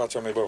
pacho me bo.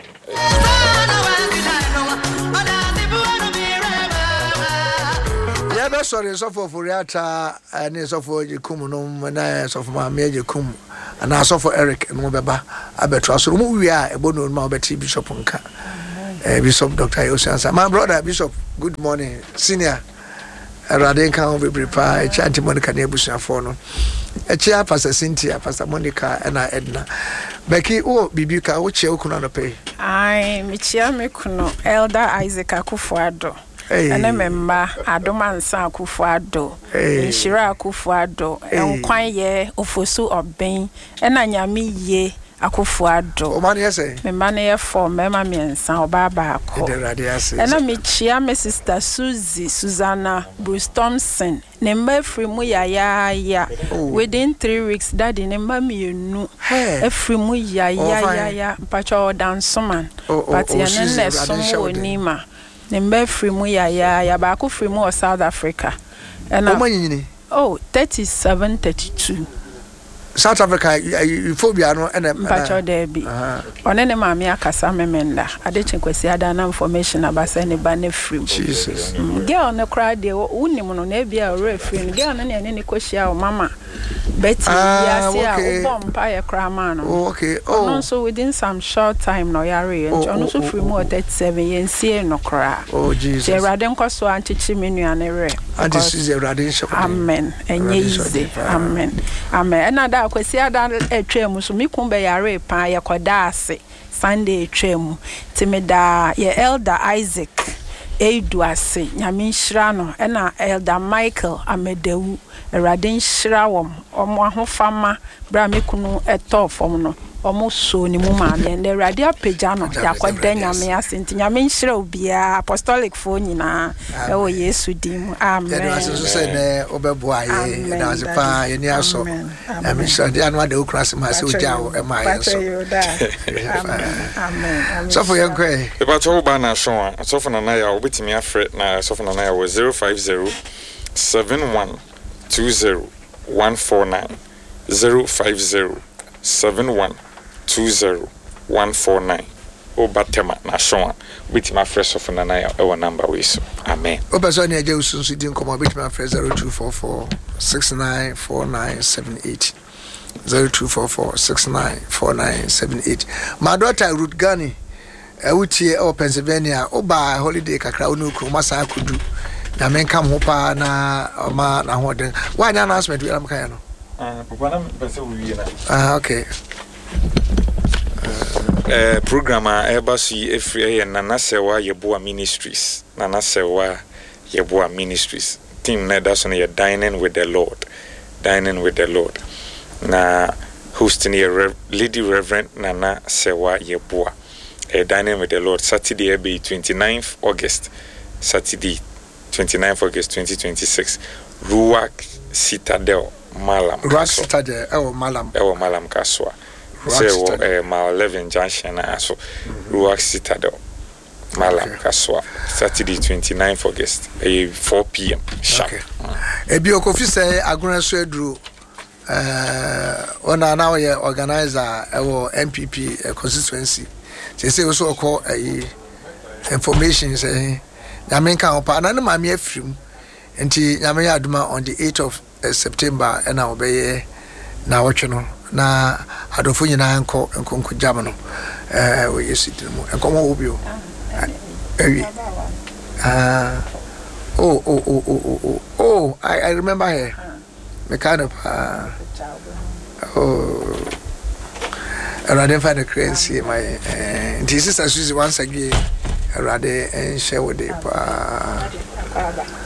Yeah, that's sorry so for Furiata and so for Jikum no na so for my major kum and also for Eric and Mobeba Abetra so we are a bono ma beti Bishop Nka. Bishop Dr. Yosansa. My brother Bishop, good morning. Senior Raden kan be prepare Chanti Monica Nebusia for no. Echia Pastor Cynthia, Pastor Monica and Edna. Becky o Bibuka wo che okuno no pay. Ai michia mekuno Elder Isaac Akufo-Addo. Ene memba Adomansa Akufo-Addo. Nshira Akufo-Addo. Enkwan ye Ofosu Oben. Ena nyame ye Akufo-Addo. O man yese. Me man ye for mema miensa oba baako. Ena michia me sister Susanna Bruce Thompson. Nemba free mu ya. Within 3 weeks daddy nemba mienu. Free mu ya. Mpacho dansoman. But yanene somo onima. Nemba free mu ya baako free mu South Africa. Ena 37-32. South Africa, phobia no and Mpacho Derby. Onene mami akasa memenda. Adeche kwesi adana information about any bane free. Jesus. Girl no cry de unimu no na bia referee. Girl no ne kwashia o mama. Betty yasia o bomb ya krama no. Oh okay. Oh. So within some short time no yare and ono so free mo 37 yensie no cry. Oh Jesus. Je rade nkoso anchichi menuane re. And this is a rade shop. Amen. Enye easy. Amen. Another kwesi ada etwemu so mikumbe yare pa yakoda ase Sunday etwemu timeda ye Elder Isaac Eduase nyame nhira no na Elder Michael Amedewu erade nhira wom omo ahofama bra mekunu etofom no omo so ni mu maame na erade apagya no yakoda nyame ase nti nyame nhira obia apostolic fo nyina e wo Yesu dim amen. There was so say na obeboa ye na was pa ye ni aso nyame nhira de anu adeokrasi ma se oja o e ma ye so amen. So for your quay e ba to ba na so a so for na ya obetimi afre na so for na ya was 050 71 20 149 050 71 20 149 Obatema na shon with my fresh of na ya e number we so amen. Obaso na eje usunsu din komo with my fresh 0244 694978 0244 694978. My daughter Ruth Gani utie o Pennsylvania oba holiday kakra onu kru masa akudu na men kam ho pa na ma na hoden why announcement we am kan no papa na pese we na okay program eba si efri Nana Sewa Yeboah Ministries team na that's on your dining with the Lord na hosting your Lady Reverend Nana Sewa Yeboah dining with the Lord Saturday be 29th August 2026 Ruach Citadel Malam Kaswa so ma 11 junction so Ruach Citadel Malam Kaswa Saturday 29th August 4 p.m. sharp. Ebi okofi say aguna so edru ona na we organizer ewo MPP constituency say we so call information say nyame kan opa na ma me afrim enti nyame ya aduma on the 8th of September na obeye na wotwe no na adofo nyina nko jam no we yesitir mu enko mo obio ewi I remember her me kind of rather find a currency my this is as once again rather and share with the